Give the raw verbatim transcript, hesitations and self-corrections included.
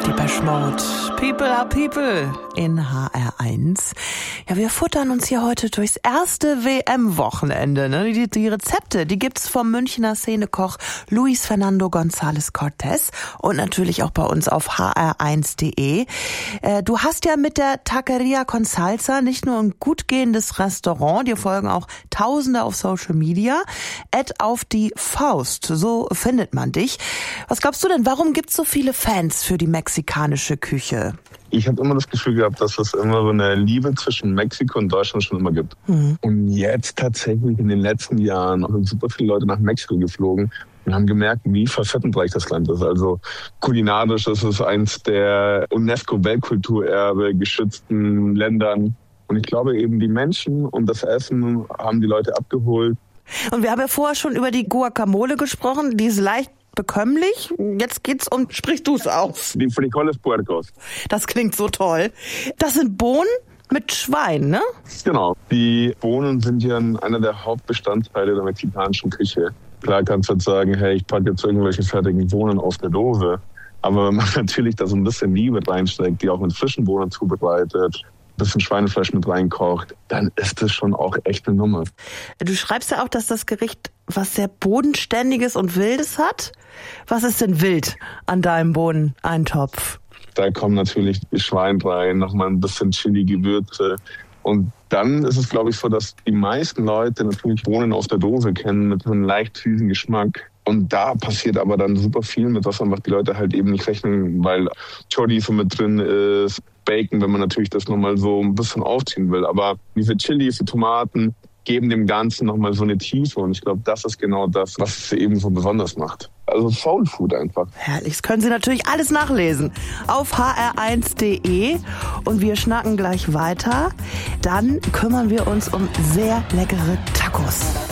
Depeche Mode. People are people in H R eins. Ja, wir futtern uns hier heute durchs erste W M-Wochenende. Ne? Die, die Rezepte, die gibt's vom Münchner Szenekoch Luis Fernando González Cortés und natürlich auch bei uns auf h r eins punkt d e. Äh, du hast ja mit der Taqueria con Salsa nicht nur ein gut gehendes Restaurant, dir folgen auch Tausende auf Social Media. Add auf die Faust, so findet man dich. Was glaubst du denn, warum gibt's so viele Fans für die mexikanische Küche? Ich habe immer das Gefühl gehabt, dass es immer so eine Liebe zwischen Mexiko und Deutschland schon immer gibt. Mhm. Und jetzt tatsächlich in den letzten Jahren sind super viele Leute nach Mexiko geflogen und haben gemerkt, wie facettenreich das Land ist. Also kulinarisch ist es eins der UNESCO-Weltkulturerbe geschützten Ländern. Und ich glaube eben, die Menschen und das Essen haben die Leute abgeholt. Und wir haben ja vorher schon über die Guacamole gesprochen, die ist leicht bekömmlich. Jetzt geht's um, sprich du es aus. Die Frijoles Puercos. Das klingt so toll. Das sind Bohnen mit Schwein, ne? Genau. Die Bohnen sind ja einer der Hauptbestandteile der mexikanischen Küche. Klar kannst du jetzt sagen, hey, ich packe jetzt irgendwelche fertigen Bohnen aus der Dose. Aber wenn man natürlich da so ein bisschen Liebe reinsteckt, die auch mit frischen Bohnen zubereitet, ein bisschen Schweinefleisch mit reinkocht, dann ist das schon auch echt eine Nummer. Du schreibst ja auch, dass das Gericht was sehr Bodenständiges und Wildes hat. Was ist denn wild an deinem Bohneneintopf? Da kommen natürlich die Schwein rein, nochmal ein bisschen Chili-Gewürze. Und dann ist es, glaube ich, so, dass die meisten Leute natürlich Bohnen aus der Dose kennen mit so einem leicht süßen Geschmack. Und da passiert aber dann super viel, mit was einfach die Leute halt eben nicht rechnen, weil Chorizo mit drin ist, Bacon, wenn man natürlich das nochmal so ein bisschen aufziehen will. Aber diese Chili, diese Tomaten geben dem Ganzen nochmal so eine Tiefe. Und ich glaube, das ist genau das, was es eben so besonders macht. Also Soul Food einfach. Herrlich, das können Sie natürlich alles nachlesen auf h r eins punkt d e. Und wir schnacken gleich weiter. Dann kümmern wir uns um sehr leckere Tacos.